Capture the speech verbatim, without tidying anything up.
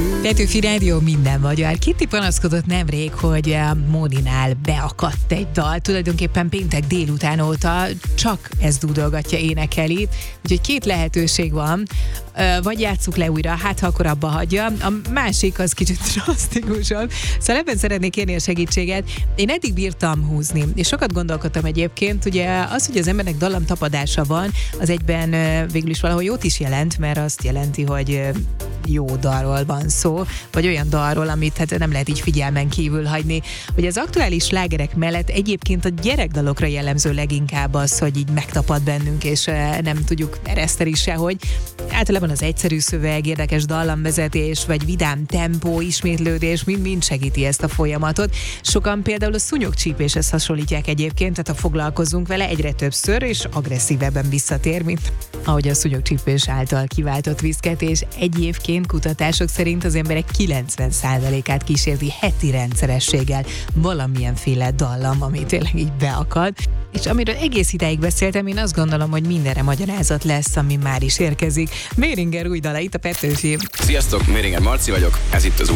Petőfi Rádió, minden magyar. Kitty panaszkodott nemrég, hogy Móninál beakadt egy dal. Tulajdonképpen péntek délután óta csak ez dúdolgatja, énekeli. Úgyhogy két lehetőség van. Vagy játsszuk le újra, hát ha akkor abba hagyja. A másik az kicsit drasztikusabb. Szóval ebben szeretnék kérni a segítséget. Én eddig bírtam húzni, és sokat gondolkodtam egyébként. Ugye az, hogy az embernek dallamtapadása van, az egyben végül is valahol jót is jelent, mert azt jelenti, hogy jó dalról van szó, vagy olyan dalról, amit hát nem lehet így figyelmen kívül hagyni. Hogy az aktuális slágerek mellett egyébként a gyerekdalokra jellemző leginkább az, hogy így megtapad bennünk, és nem tudjuk ereszteni sehogy. Általában az egyszerű szöveg, érdekes dallamvezetés, vagy vidám tempó, ismétlődés, mind-mind segíti ezt a folyamatot. Sokan például a szúnyogcsípéshez hasonlítják egyébként, tehát ha foglalkozunk vele, egyre többször és agresszívebben visszatér, mint ahogy a szúnyogcsípés által kiváltott viszketés. Egyébként kutatások szerint az emberek kilencven százalékát kísérti heti rendszerességgel valamilyenféle dallam, ami tényleg így beakad. És amiről egész ideig beszéltem, én azt gondolom, hogy mindenre magyarázat lesz, ami már is érkezik. Méringer új dala, itt a Petőfi. Sziasztok, Méringer Marci vagyok, ez itt az